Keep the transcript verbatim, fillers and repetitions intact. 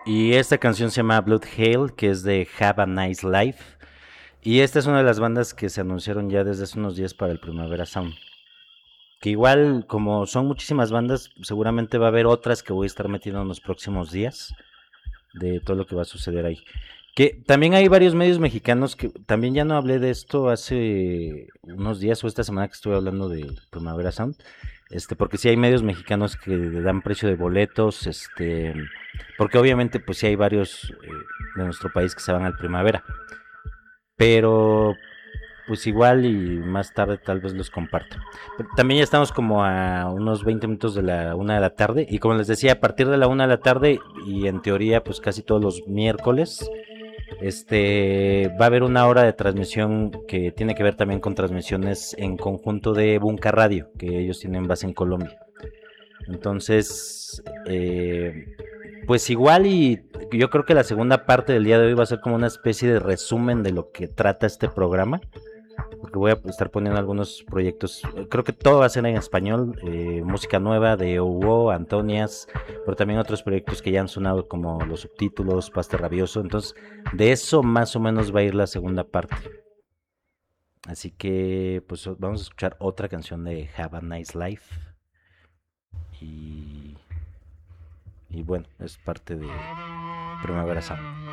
Y esta canción se llama Blood Hail, que es de Have a Nice Life. Y esta es una de las bandas que se anunciaron ya desde hace unos días para el Primavera Sound. Que igual, como son muchísimas bandas, seguramente va a haber otras que voy a estar metiendo en los próximos días de todo lo que va a suceder ahí. Que también hay varios medios mexicanos que también ya no hablé de esto hace unos días o esta semana que estuve hablando de Primavera Sound. Este, porque sí hay medios mexicanos que dan precio de boletos, este, porque obviamente pues sí hay varios eh, de nuestro país que se van al Primavera. Pero pues igual y más tarde tal vez los comparto. Pero también ya estamos como a unos veinte minutos de la una de la tarde. Y como les decía, a partir de la una de la tarde y en teoría pues casi todos los miércoles, este va a haber una hora de transmisión que tiene que ver también con transmisiones en conjunto de Bunka Radio, que ellos tienen base en Colombia. Entonces, eh, pues igual y yo creo que la segunda parte del día de hoy va a ser como una especie de resumen de lo que trata este programa, porque voy a estar poniendo algunos proyectos, creo que todo va a ser en español, eh, música nueva de Hugo, Antonias, pero también otros proyectos que ya han sonado como los subtítulos, Paste Rabioso, entonces de eso más o menos va a ir la segunda parte. Así que pues vamos a escuchar otra canción de Have a Nice Life y, y bueno, es parte de Primavera Sound.